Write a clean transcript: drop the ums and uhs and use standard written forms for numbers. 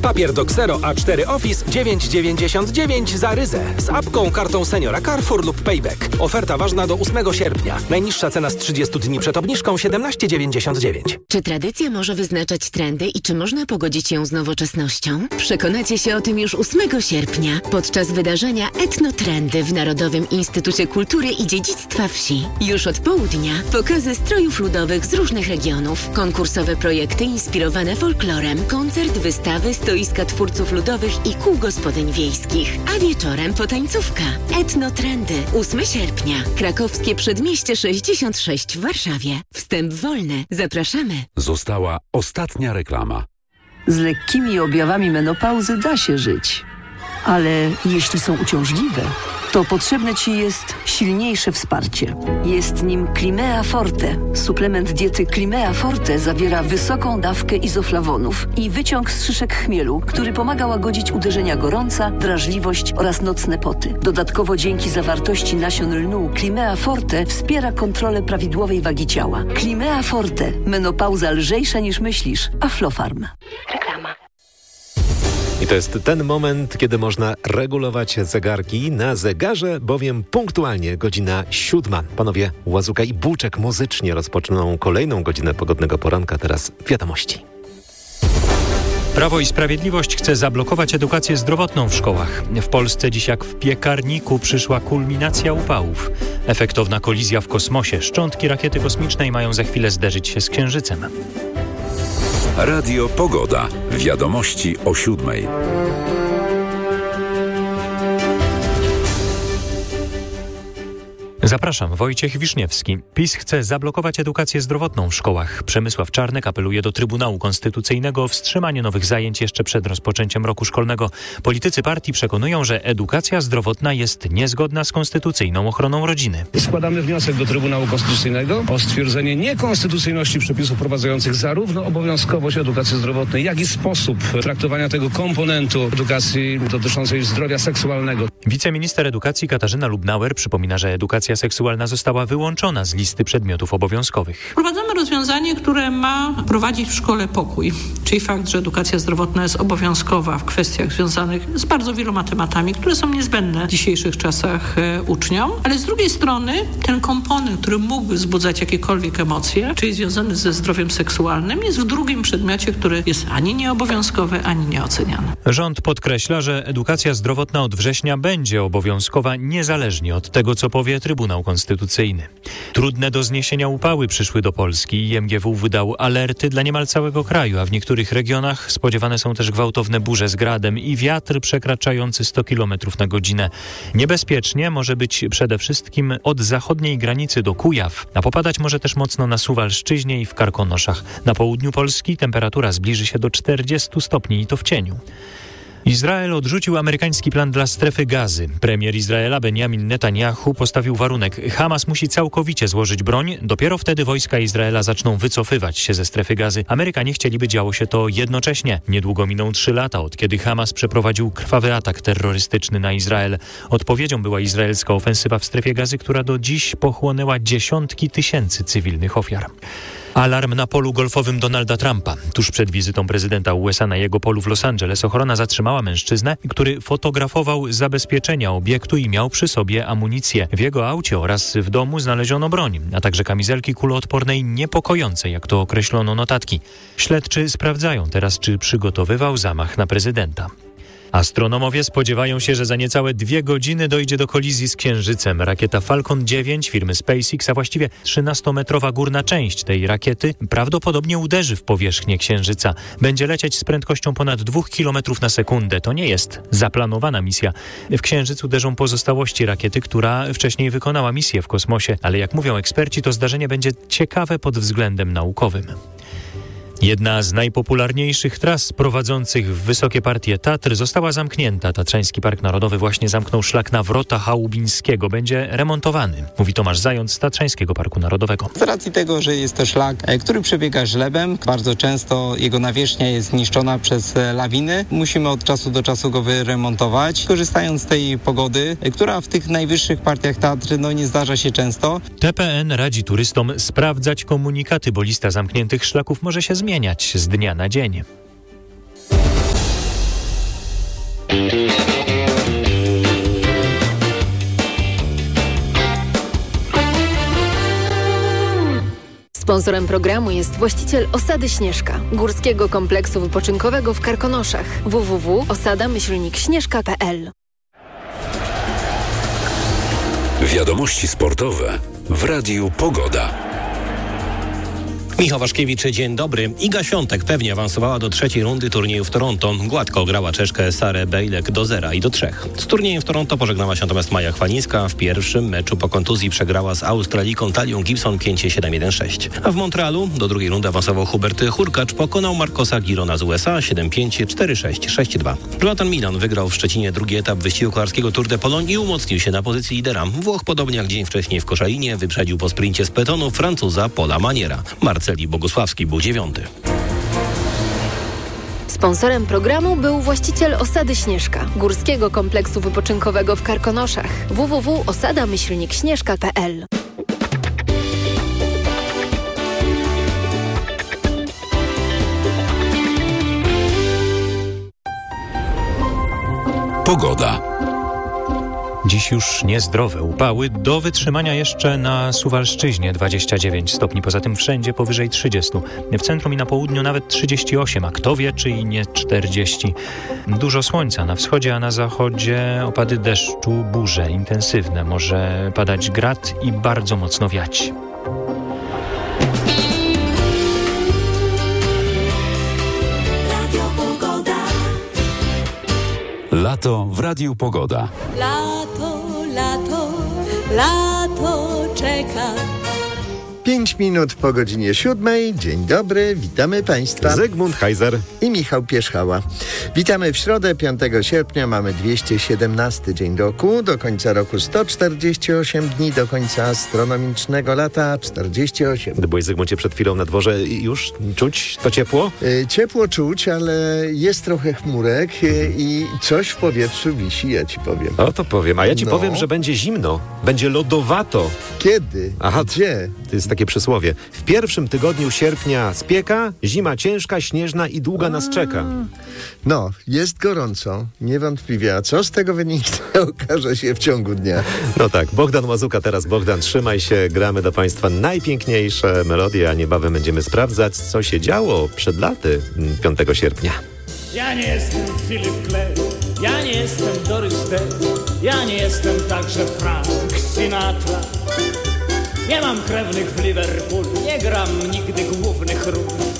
Papier do Xero A4 Office 9,99 za ryzę. Z apką, kartą seniora Carrefour lub Payback. Oferta ważna do 8 sierpnia. Najniższa cena z 30 dni przed obniżką 17,99. Czy tradycja może wyznaczać trendy i czy można pogodzić ją z nowoczesnością? Przekonacie się o tym już 8 sierpnia podczas wydarzenia Etnotrendy w Narodowym Instytucie Kultury i Dziedzictwa Wsi. Już od południa pokazy strojów ludowych z różnych regionów, konkursowe projekty inspirowane folklorem, koncert, wystawy, stoiska twórców ludowych i kół gospodyń wiejskich. A wieczorem potańcówka. Etnotrendy. 8 sierpnia. Krakowskie Przedmieście 66 w Warszawie. Wstęp wolny. Zapraszamy. Została ostatnia reklama. Z lekkimi objawami menopauzy da się żyć. Ale jeśli są uciążliwe, to potrzebne Ci jest silniejsze wsparcie. Jest nim Climea Forte. Suplement diety Climea Forte zawiera wysoką dawkę izoflawonów i wyciąg z szyszek chmielu, który pomaga łagodzić uderzenia gorąca, drażliwość oraz nocne poty. Dodatkowo dzięki zawartości nasion lnu Climea Forte wspiera kontrolę prawidłowej wagi ciała. Climea Forte. Menopauza lżejsza niż myślisz. Aflofarm. Reklama. I to jest ten moment, kiedy można regulować zegarki na zegarze, bowiem punktualnie godzina 7. Panowie Łazuka i Buczek muzycznie rozpoczną kolejną godzinę pogodnego poranka. Teraz wiadomości. Prawo i Sprawiedliwość chce zablokować edukację zdrowotną w szkołach. W Polsce dziś jak w piekarniku przyszła kulminacja upałów. Efektowna kolizja w kosmosie. Szczątki rakiety kosmicznej mają za chwilę zderzyć się z Księżycem. Radio Pogoda. Wiadomości o 7. Zapraszam, Wojciech Wiszniewski. PiS chce zablokować edukację zdrowotną w szkołach. Przemysław Czarnek apeluje do Trybunału Konstytucyjnego o wstrzymanie nowych zajęć jeszcze przed rozpoczęciem roku szkolnego. Politycy partii przekonują, że edukacja zdrowotna jest niezgodna z konstytucyjną ochroną rodziny. Składamy wniosek do Trybunału Konstytucyjnego o stwierdzenie niekonstytucyjności przepisów wprowadzających zarówno obowiązkowość edukacji zdrowotnej, jak i sposób traktowania tego komponentu edukacji dotyczącej zdrowia seksualnego. Wiceminister edukacji Katarzyna Lubnauer przypomina, że edukacja seksualna została wyłączona z listy przedmiotów obowiązkowych. Wprowadzamy rozwiązanie, które ma prowadzić w szkole pokój, czyli fakt, że edukacja zdrowotna jest obowiązkowa w kwestiach związanych z bardzo wieloma tematami, które są niezbędne w dzisiejszych czasach uczniom, ale z drugiej strony ten komponent, który mógłby wzbudzać jakiekolwiek emocje, czyli związany ze zdrowiem seksualnym, jest w drugim przedmiocie, który jest ani nieobowiązkowy, ani nieoceniany. Rząd podkreśla, że edukacja zdrowotna od września będzie obowiązkowa niezależnie od tego, co powie Trybunał Konstytucyjny. Trudne do zniesienia upały przyszły do Polski i MGW wydał alerty dla niemal całego kraju, a w niektórych regionach spodziewane są też gwałtowne burze z gradem i wiatr przekraczający 100 km na godzinę. Niebezpiecznie może być przede wszystkim od zachodniej granicy do Kujaw, a popadać może też mocno na Suwalszczyźnie i w Karkonoszach. Na południu Polski temperatura zbliży się do 40 stopni i to w cieniu. Izrael odrzucił amerykański plan dla strefy Gazy. Premier Izraela Benjamin Netanyahu postawił warunek: Hamas musi całkowicie złożyć broń, dopiero wtedy wojska Izraela zaczną wycofywać się ze strefy Gazy. Amerykanie chcieli, by działo się to jednocześnie. Niedługo miną 3 lata, od kiedy Hamas przeprowadził krwawy atak terrorystyczny na Izrael. Odpowiedzią była izraelska ofensywa w strefie Gazy, która do dziś pochłonęła dziesiątki tysięcy cywilnych ofiar. Alarm na polu golfowym Donalda Trumpa. Tuż przed wizytą prezydenta USA na jego polu w Los Angeles ochrona zatrzymała mężczyznę, który fotografował zabezpieczenia obiektu i miał przy sobie amunicję. W jego aucie oraz w domu znaleziono broń, a także kamizelki kuloodporne i niepokojące, jak to określono, notatki. Śledczy sprawdzają teraz, czy przygotowywał zamach na prezydenta. Astronomowie spodziewają się, że za niecałe 2 godziny dojdzie do kolizji z Księżycem. Rakieta Falcon 9 firmy SpaceX, a właściwie 13-metrowa górna część tej rakiety prawdopodobnie uderzy w powierzchnię Księżyca. Będzie lecieć z prędkością ponad 2 km na sekundę. To nie jest zaplanowana misja. W Księżyc uderzą pozostałości rakiety, która wcześniej wykonała misję w kosmosie. Ale jak mówią eksperci, to zdarzenie będzie ciekawe pod względem naukowym. Jedna z najpopularniejszych tras prowadzących w wysokie partie Tatr została zamknięta. Tatrzański Park Narodowy właśnie zamknął szlak na Wrota Chałubińskiego. Będzie remontowany, mówi Tomasz Zając z Tatrzańskiego Parku Narodowego. Z racji tego, że jest to szlak, który przebiega żlebem, bardzo często jego nawierzchnia jest zniszczona przez lawiny. Musimy od czasu do czasu go wyremontować, korzystając z tej pogody, która w tych najwyższych partiach Tatr nie zdarza się często. TPN radzi turystom sprawdzać komunikaty, bo lista zamkniętych szlaków może się zmieniać z dnia na dzień. Sponsorem programu jest właściciel Osady Śnieżka, górskiego kompleksu wypoczynkowego w Karkonoszach. www.osada-śnieżka.pl. Wiadomości sportowe w Radiu Pogoda. Michał Waszkiewicz, dzień dobry. Iga Świątek pewnie awansowała do trzeciej rundy turnieju w Toronto. Gładko grała Czeszkę Sarę Bejlek do 0-3. Z turniejem w Toronto pożegnała się natomiast Maja Chwalińska. W pierwszym meczu po kontuzji przegrała z Australiką Talią Gibson 5-7-1-6. A w Montrealu do drugiej rundy awansował Hubert Hurkacz. Pokonał Marcosa Girona z USA 7-5, 4-6, 6-2. Jonathan Milan wygrał w Szczecinie drugi etap wyścigu kolarskiego Tour de Pologne i umocnił się na pozycji lidera. Włoch, podobnie jak dzień wcześniej w Koszalinie, wyprzedził po sprincie z pelotonu Francuza Paula Maniera. Marceli Bogusławski był 9. Sponsorem programu był właściciel Osady Śnieżka, górskiego kompleksu wypoczynkowego w Karkonoszach. www.osada-śnieżka.pl. Pogoda. Dziś już niezdrowe upały, do wytrzymania jeszcze na Suwalszczyźnie 29 stopni, poza tym wszędzie powyżej 30. W centrum i na południu nawet 38, a kto wie, czy i nie 40. Dużo słońca na wschodzie, a na zachodzie opady deszczu, burze intensywne. Może padać grad i bardzo mocno wiać. Lato w Radiu Pogoda. Lato czeka. 5 minut po godzinie 7. Dzień dobry, witamy Państwa. Zygmunt Heiser i Michał Pierzchała. Witamy w środę, 5 sierpnia. Mamy 217 dzień roku. Do końca roku 148 dni. Do końca astronomicznego lata 48. Gdy byłeś, Zygmuncie, przed chwilą na dworze, już czuć to ciepło? Ciepło czuć, ale jest trochę chmurek i coś w powietrzu wisi, ja ci powiem. O, to powiem. A ja ci powiem, że będzie zimno. Będzie lodowato. Kiedy? Aha, gdzie? To jest takie przysłowie. W pierwszym tygodniu sierpnia spieka, zima ciężka, śnieżna i długa nas czeka. No, jest gorąco, niewątpliwie. A co z tego wyniknie, okaże się w ciągu dnia. No tak, Bogdan Łazuka teraz. Bogdan, trzymaj się, gramy do Państwa najpiękniejsze melodie, a niebawem będziemy sprawdzać, co się działo przed laty 5 sierpnia. Ja nie jestem Philip Clay, ja nie jestem Doris Day, ja nie jestem także Frank Sinatra. Nie mam krewnych w Liverpoolu, nie gram nigdy głównych ról.